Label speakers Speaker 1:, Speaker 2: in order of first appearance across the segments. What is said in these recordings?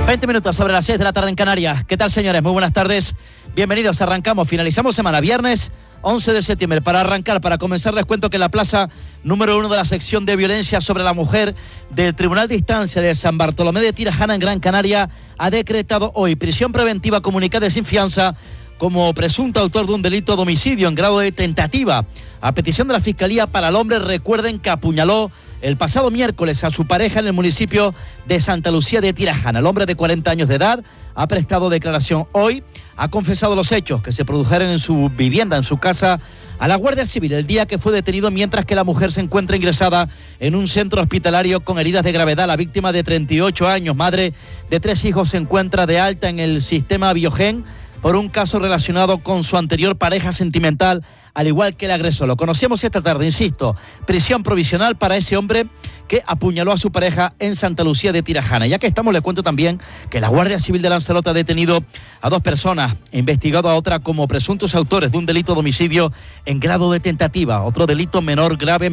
Speaker 1: 20 minutos sobre las 6 de la tarde en Canarias. ¿Qué tal, señores? Muy buenas tardes. Bienvenidos. Arrancamos, finalizamos semana, viernes 11 de septiembre. Para arrancar, para comenzar, les cuento que la plaza número 1 de la sección de violencia sobre la mujer del Tribunal de Instancia de San Bartolomé de Tirajana en Gran Canaria ha decretado hoy prisión preventiva comunicada sin fianza como presunto autor de un delito de homicidio en grado de tentativa. A petición de la Fiscalía para el hombre, recuerden que apuñaló el pasado miércoles a su pareja en el municipio de Santa Lucía de Tirajana. El hombre de 40 años de edad ha prestado declaración hoy, ha confesado los hechos que se produjeron en su vivienda, en su casa, a la Guardia Civil el día que fue detenido, mientras que la mujer se encuentra ingresada en un centro hospitalario con heridas de gravedad. La víctima, de 38 años, madre de 3 hijos, se encuentra de alta en el sistema Biogen por un caso relacionado con su anterior pareja sentimental, al igual que el agresor. Lo conocíamos esta tarde, insisto, prisión provisional para ese hombre que apuñaló a su pareja en Santa Lucía de Tirajana. Ya que estamos, le cuento también que la Guardia Civil de Lanzarote ha detenido a 2 personas, investigado a otra como presuntos autores de un delito de homicidio en grado de tentativa, otro delito menos grave,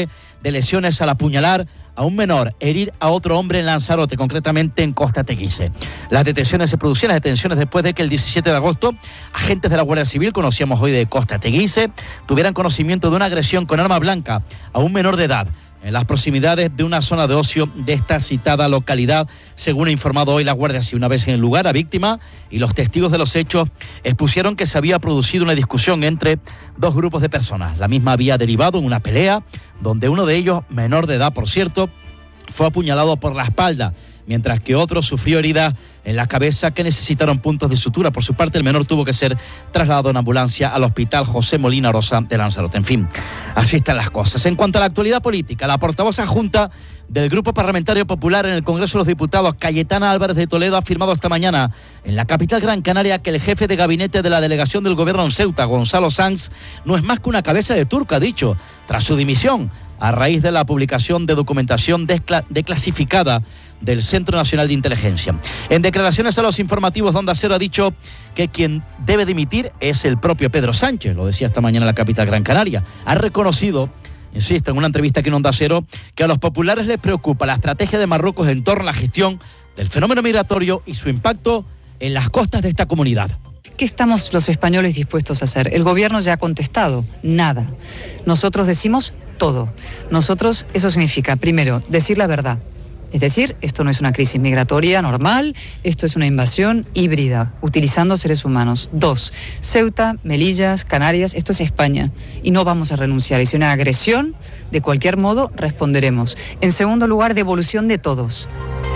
Speaker 1: de lesiones al apuñalar a un menor, herir a otro hombre en Lanzarote, concretamente en Costa Teguise. Las detenciones después de que el 17 de agosto agentes de la Guardia Civil, conocíamos hoy de Costa Teguise, tuvieran conocimiento de una agresión con arma blanca a un menor de edad en las proximidades de una zona de ocio de esta citada localidad, según ha informado hoy la Guardia Civil. Una vez en el lugar, la víctima y los testigos de los hechos expusieron que se había producido una discusión entre 2 grupos de personas. La misma había derivado en una pelea, donde uno de ellos, menor de edad por cierto, fue apuñalado por la espalda, mientras que otro sufrió heridas en la cabeza que necesitaron puntos de sutura. Por su parte, el menor tuvo que ser trasladado en ambulancia al Hospital José Molina Rosa de Lanzarote. En fin, así están las cosas. En cuanto a la actualidad política, la portavoz adjunta del Grupo Parlamentario Popular en el Congreso de los Diputados, Cayetana Álvarez de Toledo, ha afirmado esta mañana en la capital Gran Canaria que el jefe de gabinete de la delegación del Gobierno en Ceuta, Gonzalo Sanz, no es más que una cabeza de turco, ha dicho, tras su dimisión, a raíz de la publicación de documentación desclasificada del Centro Nacional de Inteligencia. En declaraciones a los informativos de Onda Cero ha dicho que quien debe dimitir es el propio Pedro Sánchez, lo decía esta mañana en la capital Gran Canaria. Ha reconocido, insisto, en una entrevista aquí en Onda Cero, que a los populares les preocupa la estrategia de Marruecos en torno a la gestión del fenómeno migratorio y su impacto en las costas de esta comunidad.
Speaker 2: ¿Qué estamos los españoles dispuestos a hacer? El gobierno ya ha contestado, nada. Nosotros decimos todo. Nosotros, eso significa, primero, decir la verdad. Es decir, esto no es una crisis migratoria normal, esto es una invasión híbrida, utilizando seres humanos. 2, Ceuta, Melillas, Canarias, esto es España, y no vamos a renunciar. Y si una agresión, de cualquier modo, responderemos. En segundo lugar, devolución de todos.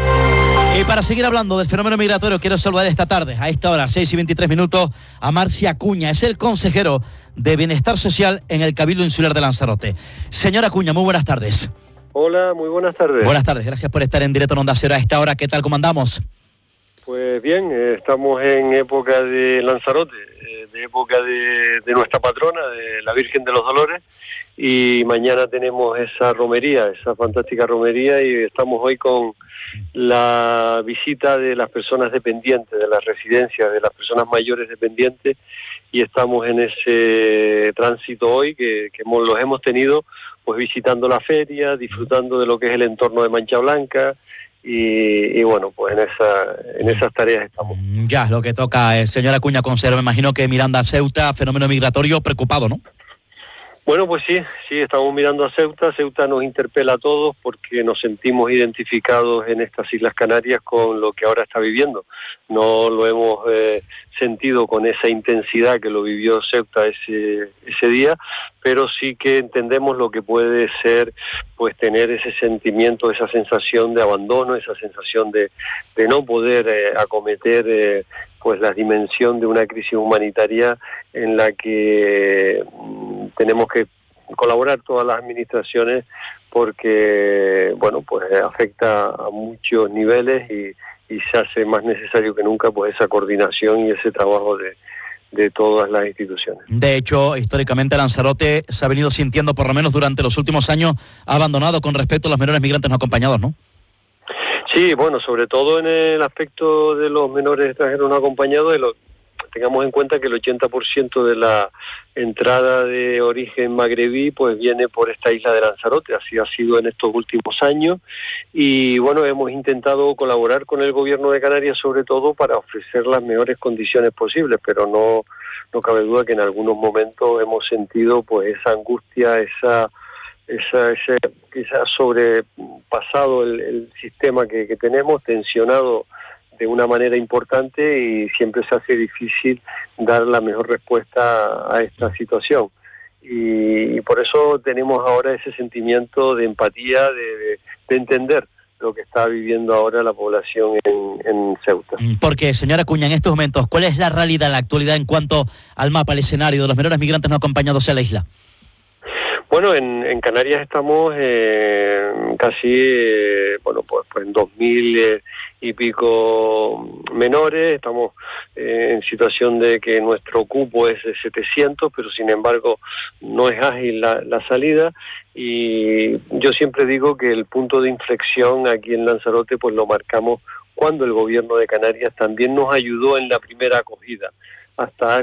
Speaker 1: Y para seguir hablando del fenómeno migratorio, quiero saludar esta tarde, a esta hora, 6:23, a Marcia Acuña. Es el consejero de Bienestar Social en el Cabildo Insular de Lanzarote. Señora Acuña, muy buenas tardes.
Speaker 3: Hola, muy buenas tardes.
Speaker 1: Buenas tardes, gracias por estar en directo en Onda Cero a esta hora. ¿Qué tal, cómo andamos?
Speaker 3: Pues bien, estamos en época de Lanzarote, de época de nuestra patrona, de la Virgen de los Dolores, y mañana tenemos esa romería, esa fantástica romería, y estamos hoy con la visita de las personas dependientes, de las residencias, de las personas mayores dependientes, y estamos en ese tránsito hoy que los hemos tenido pues visitando la feria, disfrutando de lo que es el entorno de Mancha Blanca, y bueno, pues en esas tareas estamos.
Speaker 1: Ya, lo que toca, señora Acuña, consejero, me imagino que mirando a Ceuta, fenómeno migratorio preocupado, ¿no?
Speaker 3: Bueno, pues sí, estamos mirando a Ceuta. Ceuta nos interpela a todos porque nos sentimos identificados en estas Islas Canarias con lo que ahora está viviendo. No lo hemos sentido con esa intensidad que lo vivió Ceuta ese día, pero sí que entendemos lo que puede ser pues tener ese sentimiento, esa sensación de abandono, esa sensación de no poder acometer pues la dimensión de una crisis humanitaria en la que tenemos que colaborar todas las administraciones porque bueno, pues afecta a muchos niveles y se hace más necesario que nunca pues esa coordinación y ese trabajo de todas las instituciones.
Speaker 1: De hecho, históricamente Lanzarote se ha venido sintiendo, por lo menos durante los últimos años, abandonado con respecto a los menores migrantes no acompañados, ¿no?
Speaker 3: Sí, bueno, sobre todo en el aspecto de los menores extranjeros no acompañados, tengamos en cuenta que el 80% de la entrada de origen magrebí pues viene por esta isla de Lanzarote, así ha sido en estos últimos años, y bueno, hemos intentado colaborar con el gobierno de Canarias sobre todo para ofrecer las mejores condiciones posibles, pero no cabe duda que en algunos momentos hemos sentido pues esa angustia, ese quizás sobrepasado el sistema que tenemos, tensionado de una manera importante, y siempre se hace difícil dar la mejor respuesta a esta situación. Y por eso tenemos ahora ese sentimiento de empatía, de entender lo que está viviendo ahora la población en Ceuta.
Speaker 1: Porque, señora Acuña, en estos momentos, ¿cuál es la realidad en la actualidad en cuanto al mapa, al escenario de los menores migrantes no acompañados a la isla?
Speaker 3: Bueno, en Canarias estamos casi, pues en 2.000 y pico menores. Estamos en situación de que nuestro cupo es de 700, pero sin embargo no es ágil la salida. Y yo siempre digo que el punto de inflexión aquí en Lanzarote pues lo marcamos cuando el gobierno de Canarias también nos ayudó en la primera acogida. Hasta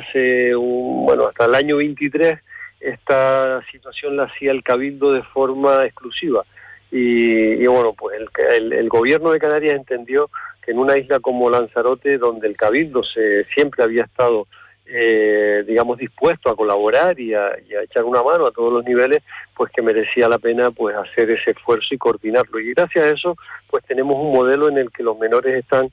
Speaker 3: el año 23 esta situación la hacía el Cabildo de forma exclusiva, y bueno, pues el gobierno de Canarias entendió que en una isla como Lanzarote, donde el Cabildo siempre había estado dispuesto a colaborar y a echar una mano a todos los niveles, pues que merecía la pena pues hacer ese esfuerzo y coordinarlo. Y gracias a eso pues tenemos un modelo en el que los menores están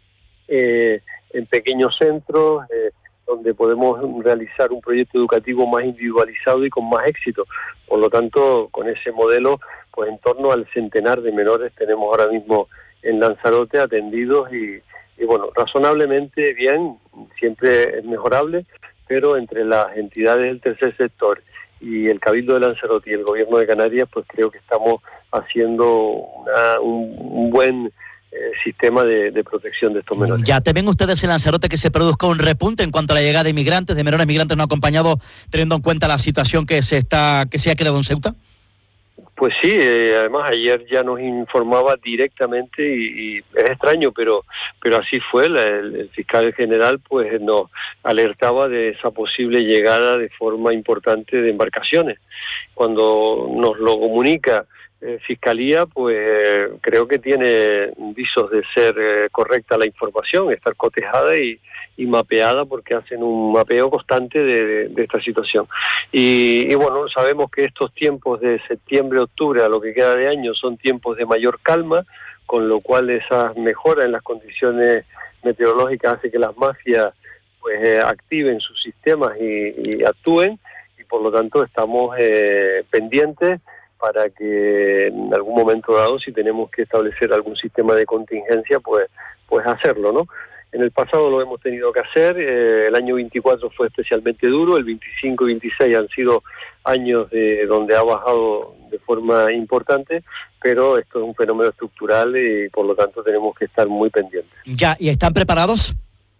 Speaker 3: en pequeños centros, donde podemos realizar un proyecto educativo más individualizado y con más éxito. Por lo tanto, con ese modelo, pues en torno al centenar de menores tenemos ahora mismo en Lanzarote atendidos, y bueno, razonablemente bien, siempre es mejorable, pero entre las entidades del tercer sector y el Cabildo de Lanzarote y el Gobierno de Canarias, pues creo que estamos haciendo un buen sistema de protección de estos menores.
Speaker 1: ¿Ya te ven ustedes en Lanzarote que se produzca un repunte en cuanto a la llegada de inmigrantes, de menores migrantes no acompañados, teniendo en cuenta la situación que se ha creado en Ceuta?
Speaker 3: Pues sí, además ayer ya nos informaba directamente, y es extraño, pero así fue, el fiscal general pues nos alertaba de esa posible llegada de forma importante de embarcaciones. Cuando nos lo comunica Fiscalía, pues creo que tiene visos de ser correcta la información, estar cotejada y mapeada, porque hacen un mapeo constante de esta situación. Y bueno, sabemos que estos tiempos de septiembre, octubre, a lo que queda de año, son tiempos de mayor calma, con lo cual esas mejoras en las condiciones meteorológicas hace que las mafias pues activen sus sistemas y actúen, y por lo tanto estamos pendientes para que en algún momento dado, si tenemos que establecer algún sistema de contingencia, pues hacerlo, ¿no? En el pasado lo hemos tenido que hacer, el año 24 fue especialmente duro, el 25 y 26 han sido años donde ha bajado de forma importante, pero esto es un fenómeno estructural y por lo tanto tenemos que estar muy pendientes.
Speaker 1: Ya, ¿y están preparados?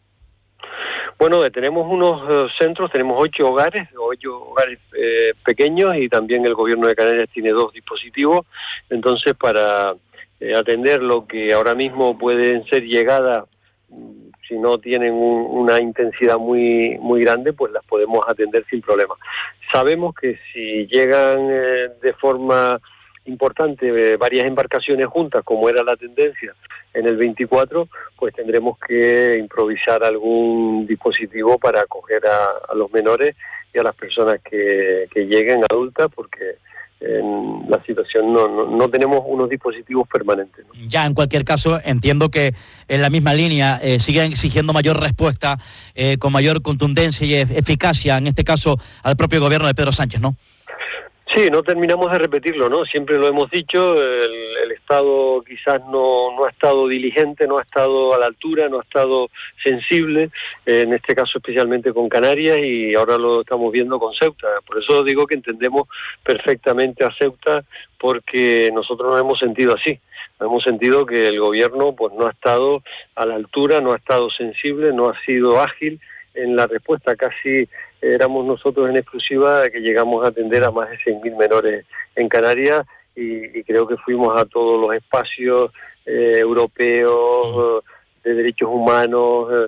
Speaker 3: Bueno, tenemos unos centros, tenemos 8 hogares pequeños, y también el gobierno de Canarias tiene 2 dispositivos. Entonces, para atender lo que ahora mismo pueden ser llegadas, si no tienen una intensidad muy grande, pues las podemos atender sin problema. Sabemos que si llegan de forma importante varias embarcaciones juntas, como era la tendencia en el 24, pues tendremos que improvisar algún dispositivo para acoger a los menores y a las personas que lleguen adultas, porque en la situación no tenemos unos dispositivos permanentes, ¿no?
Speaker 1: Ya, en cualquier caso, entiendo que en la misma línea siguen exigiendo mayor respuesta, con mayor contundencia y eficacia, en este caso al propio gobierno de Pedro Sánchez, ¿no?
Speaker 3: Sí, no terminamos de repetirlo, ¿no? Siempre lo hemos dicho, el Estado quizás no ha estado diligente, no ha estado a la altura, no ha estado sensible, en este caso especialmente con Canarias, y ahora lo estamos viendo con Ceuta. Por eso digo que entendemos perfectamente a Ceuta, porque nosotros nos hemos sentido así. Nos hemos sentido que el gobierno pues no ha estado a la altura, no ha estado sensible, no ha sido ágil en la respuesta. Casi éramos nosotros en exclusiva que llegamos a atender a más de 6.000 menores en Canarias, y creo que fuimos a todos los espacios europeos de derechos humanos,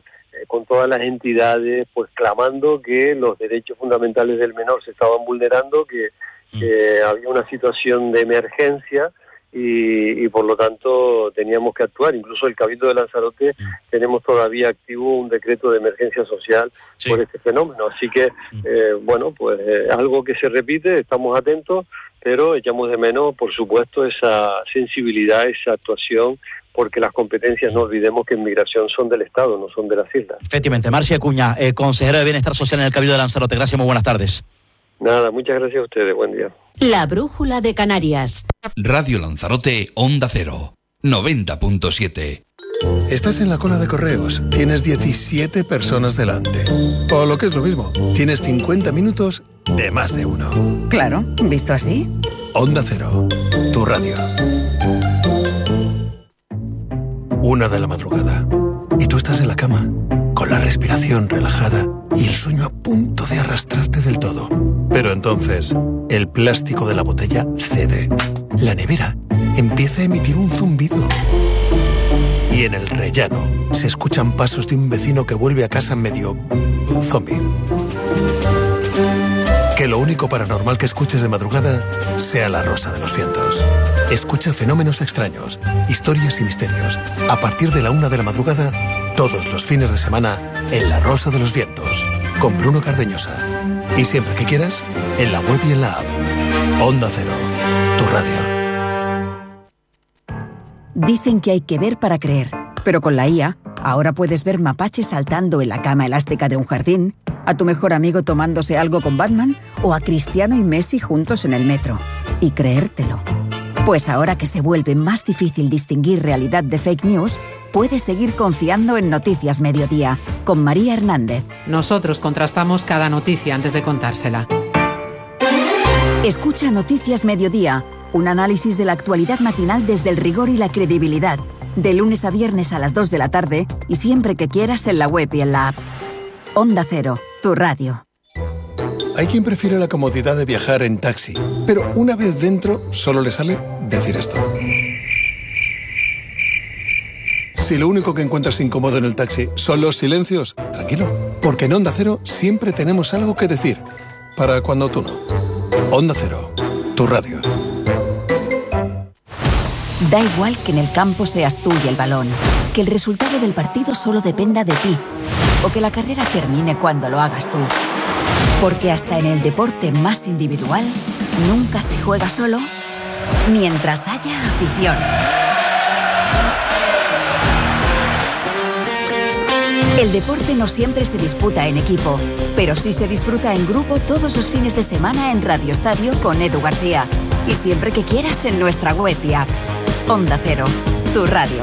Speaker 3: con todas las entidades, pues clamando que los derechos fundamentales del menor se estaban vulnerando, que había una situación de emergencia y por lo tanto teníamos que actuar. Incluso el Cabildo de Lanzarote tenemos todavía activo un decreto de emergencia social por este fenómeno. Así que, algo que se repite, estamos atentos, pero echamos de menos, por supuesto, esa sensibilidad, esa actuación, porque las competencias, no olvidemos que en migración son del Estado, no son de las islas.
Speaker 1: Efectivamente. Marcia Acuña, consejero de Bienestar Social en el Cabildo de Lanzarote. Gracias, muy buenas tardes.
Speaker 3: Nada, muchas gracias a ustedes, buen día.
Speaker 4: La Brújula de Canarias.
Speaker 5: Radio Lanzarote, Onda Cero, 90.7.
Speaker 6: Estás en la cola de correos, tienes 17 personas delante. O lo que es lo mismo, tienes 50 minutos de más de uno.
Speaker 7: Claro, visto así.
Speaker 6: Onda Cero, tu radio. 1 de la madrugada. Y tú estás en la cama, con la respiración relajada y el sueño a punto de arrastrarte del todo. Pero entonces, el plástico de la botella cede. La nevera empieza a emitir un zumbido. Y en el rellano se escuchan pasos de un vecino que vuelve a casa medio zombie. Que lo único paranormal que escuches de madrugada sea la rosa de los vientos. Escucha fenómenos extraños, historias y misterios. A partir de la 1 de la madrugada, todos los fines de semana, en La Rosa de los Vientos, con Bruno Cardeñosa. Y siempre que quieras, en la web y en la app. Onda Cero, tu radio.
Speaker 7: Dicen que hay que ver para creer, pero con la IA, ahora puedes ver mapaches saltando en la cama elástica de un jardín, a tu mejor amigo tomándose algo con Batman o a Cristiano y Messi juntos en el metro. Y creértelo. Pues ahora que se vuelve más difícil distinguir realidad de fake news, puedes seguir confiando en Noticias Mediodía, con María Hernández.
Speaker 8: Nosotros contrastamos cada noticia antes de contársela.
Speaker 7: Escucha Noticias Mediodía, un análisis de la actualidad matinal desde el rigor y la credibilidad, de lunes a viernes a las 2 de la tarde y siempre que quieras en la web y en la app. Onda Cero, tu radio.
Speaker 6: Hay quien prefiere la comodidad de viajar en taxi, pero una vez dentro solo le sale decir esto. Si lo único que encuentras incómodo en el taxi son los silencios, tranquilo, porque en Onda Cero siempre tenemos algo que decir, para cuando tú no. Onda Cero, tu radio.
Speaker 7: Da igual que en el campo seas tú y el balón, que el resultado del partido solo dependa de ti, o que la carrera termine cuando lo hagas tú. Porque hasta en el deporte más individual, nunca se juega solo mientras haya afición. El deporte no siempre se disputa en equipo, pero sí se disfruta en grupo todos los fines de semana en Radio Estadio con Edu García. Y siempre que quieras en nuestra web y app. Onda Cero, tu radio.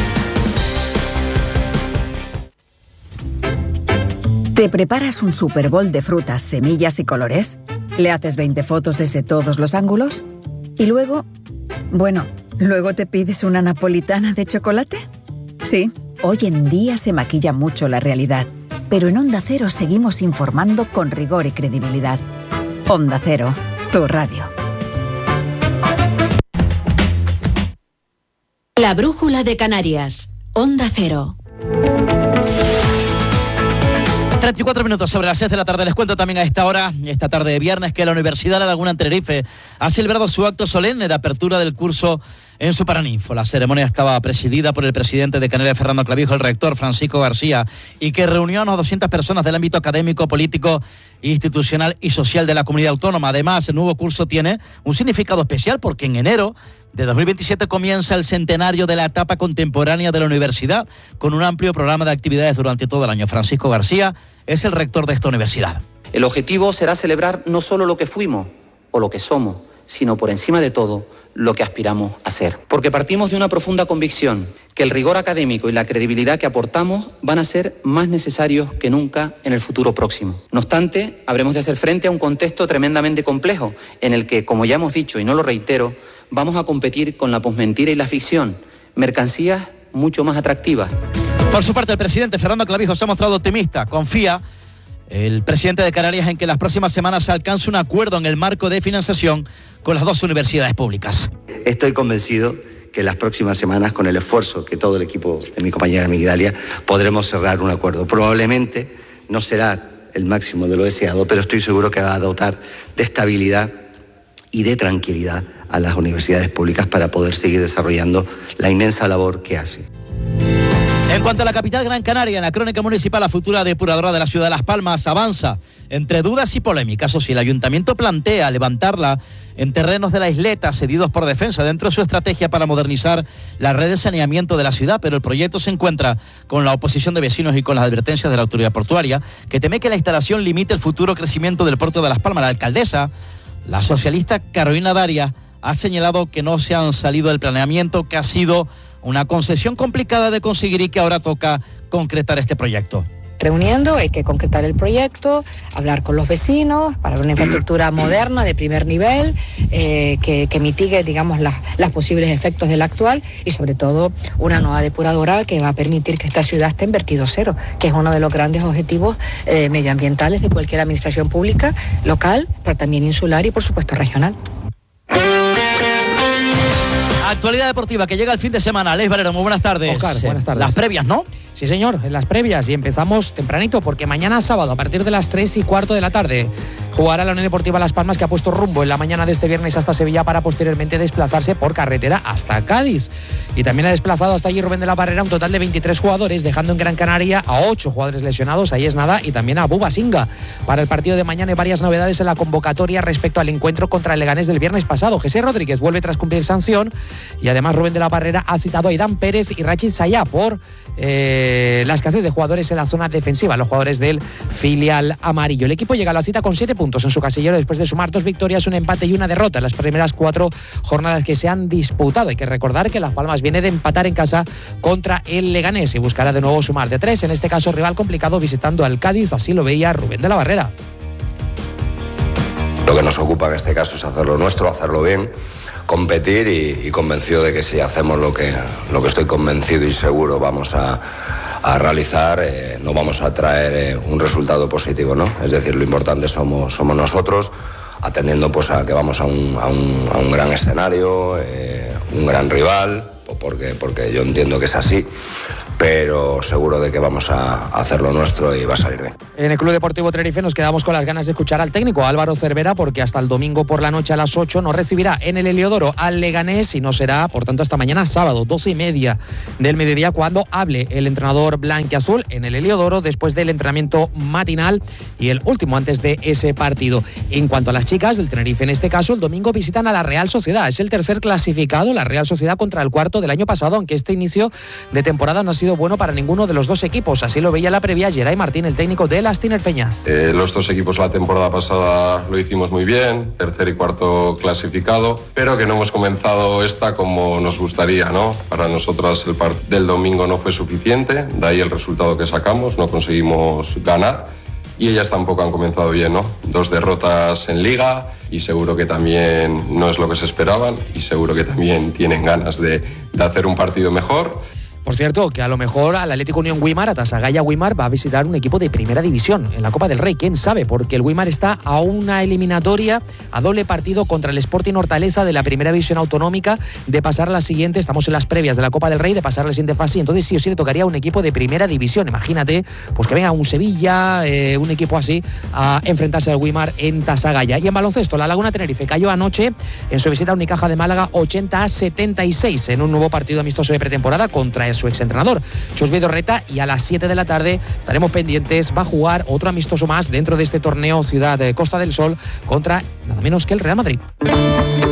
Speaker 7: ¿Te preparas un Super Bowl de frutas, semillas y colores? ¿Le haces 20 fotos desde todos los ángulos? ¿Y luego? ¿Luego te pides una napolitana de chocolate? Sí, hoy en día se maquilla mucho la realidad, pero en Onda Cero seguimos informando con rigor y credibilidad. Onda Cero, tu radio.
Speaker 4: La Brújula de Canarias, Onda Cero.
Speaker 1: 34 minutos sobre las 6 de la tarde. Les cuento también a esta hora, esta tarde de viernes, que la Universidad de La Laguna en Tenerife ha celebrado su acto solemne de apertura del curso en su Paraninfo. La ceremonia estaba presidida por el presidente de Canarias, Fernando Clavijo, el rector Francisco García, y que reunió a unas 200 personas del ámbito académico, político, institucional y social de la comunidad autónoma. Además, el nuevo curso tiene un significado especial porque en enero de 2027 comienza el centenario de la etapa contemporánea de la universidad, con un amplio programa de actividades durante todo el año. Francisco García es el rector de esta universidad.
Speaker 9: El objetivo será celebrar no solo lo que fuimos o lo que somos, sino por encima de todo, lo que aspiramos a ser. Porque partimos de una profunda convicción que el rigor académico y la credibilidad que aportamos van a ser más necesarios que nunca en el futuro próximo. No obstante, habremos de hacer frente a un contexto tremendamente complejo en el que, como ya hemos dicho y no lo reitero, vamos a competir con la posmentira y la ficción, mercancías mucho más atractivas.
Speaker 1: Por su parte, el presidente Fernando Clavijo se ha mostrado optimista. Confía el presidente de Canarias en que en las próximas semanas se alcance un acuerdo en el marco de financiación con las dos universidades públicas.
Speaker 10: Estoy convencido que en las próximas semanas, con el esfuerzo que todo el equipo de mi compañera Migdalia, podremos cerrar un acuerdo. Probablemente no será el máximo de lo deseado, pero estoy seguro que va a dotar de estabilidad y de tranquilidad a las universidades públicas para poder seguir desarrollando la inmensa labor que hacen.
Speaker 1: En cuanto a la capital Gran Canaria, en la crónica municipal, la futura depuradora de la ciudad de Las Palmas avanza entre dudas y polémicas. O si el ayuntamiento plantea levantarla en terrenos de la isleta cedidos por Defensa dentro de su estrategia para modernizar la red de saneamiento de la ciudad, pero el proyecto se encuentra con la oposición de vecinos y con las advertencias de la autoridad portuaria, que teme que la instalación limite el futuro crecimiento del puerto de Las Palmas. La alcaldesa, la socialista Carolina Darias, ha señalado que no se han salido del planeamiento, que ha sido una concesión complicada de conseguir y que ahora toca concretar este proyecto.
Speaker 11: Reuniendo, hay que concretar el proyecto, hablar con los vecinos para una infraestructura moderna de primer nivel que mitigue, digamos, los posibles efectos de la actual y sobre todo una nueva depuradora que va a permitir que esta ciudad esté en vertido cero, que es uno de los grandes objetivos medioambientales de cualquier administración pública, local, pero también insular y por supuesto regional.
Speaker 1: Actualidad deportiva que llega el fin de semana. Alex Valero, muy buenas tardes.
Speaker 12: Oscar, buenas tardes.
Speaker 1: Las previas, ¿no?
Speaker 12: Sí, señor, en las previas. Y empezamos tempranito porque mañana sábado, a partir de las 3:15 de la tarde, jugará la Unión Deportiva Las Palmas, que ha puesto rumbo en la mañana de este viernes hasta Sevilla para posteriormente desplazarse por carretera hasta Cádiz. Y también ha desplazado hasta allí Rubén de la Barrera un total de 23 jugadores, dejando en Gran Canaria a 8 jugadores lesionados, ahí es nada, y también a Buba Singa. Para el partido de mañana hay varias novedades en la convocatoria respecto al encuentro contra el Leganés del viernes pasado. José Rodríguez vuelve tras cumplir sanción y además Rubén de la Barrera ha citado a Idán Pérez y Rachid Sayá por la escasez de jugadores en la zona defensiva, los jugadores del filial amarillo. El equipo llega a la cita con 7 puntos en su casillero después de sumar 2 victorias, un empate y una derrota en las primeras 4 jornadas que se han disputado. Hay que recordar que Las Palmas viene de empatar en casa contra el Leganés y buscará de nuevo sumar de 3, en este caso rival complicado visitando al Cádiz, así lo veía Rubén de la Barrera.
Speaker 13: Lo que nos ocupa en este caso es hacerlo nuestro, hacerlo bien, competir y convencido de que si hacemos lo que estoy convencido y seguro vamos a realizar, no vamos a traer un resultado positivo, ¿no? Es decir, lo importante somos nosotros, atendiendo pues a que vamos a un gran escenario, un gran rival, porque yo entiendo que es así, pero seguro de que vamos a hacer lo nuestro y va a salir bien.
Speaker 12: En el Club Deportivo Tenerife nos quedamos con las ganas de escuchar al técnico Álvaro Cervera, porque hasta el domingo por la noche a las 8 nos recibirá en el Heliodoro al Leganés y no será, por tanto, hasta mañana sábado, 12:30 del mediodía, cuando hable el entrenador blanquiazul en el Heliodoro después del entrenamiento matinal y el último antes de ese partido. En cuanto a las chicas del Tenerife, en este caso, el domingo visitan a la Real Sociedad. Es el tercer clasificado, la Real Sociedad, contra el cuarto del año pasado, aunque este inicio de temporada no ha sido bueno para ninguno de los dos equipos. Así lo veía la previa Geray Martín, el técnico de las Tinerfeñas.
Speaker 14: Los dos equipos la temporada pasada lo hicimos muy bien, tercer y cuarto clasificado, pero que no hemos comenzado esta como nos gustaría, ¿no? Para nosotras el partido del domingo no fue suficiente, de ahí el resultado que sacamos, no conseguimos ganar. Y ellas tampoco han comenzado bien, ¿no? 2 derrotas en Liga y seguro que también no es lo que se esperaban y seguro que también tienen ganas de hacer un partido mejor.
Speaker 12: Por cierto, que a lo mejor al Atlético Unión Güímar, a Tasagaya Güímar, va a visitar un equipo de primera división en la Copa del Rey. ¿Quién sabe? Porque el Güímar está a una eliminatoria, a doble partido contra el Sporting Hortaleza de la primera división autonómica, de pasar a la siguiente, estamos en las previas de la Copa del Rey, de pasar a la siguiente fase. Entonces sí o sí le tocaría a un equipo de primera división. Imagínate, pues que venga un Sevilla, un equipo así, a enfrentarse al Güímar en Tasagaya. Y en baloncesto, la Laguna Tenerife cayó anoche en su visita a Unicaja de Málaga 80-76 en un nuevo partido amistoso de pretemporada contra su exentrenador, Chus Vidorreta, y a las 7 de la tarde estaremos pendientes, va a jugar otro amistoso más dentro de este torneo Ciudad de Costa del Sol contra nada menos que el Real Madrid.